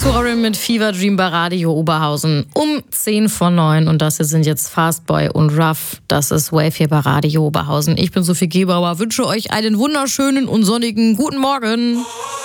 Soarin' mit Fever Dream bei Radio Oberhausen um 10:09 und das hier sind jetzt Fastboy und Ruff. Das ist Wave hier bei Radio Oberhausen. Ich bin Sophie Gebauer, wünsche euch einen wunderschönen und sonnigen guten Morgen.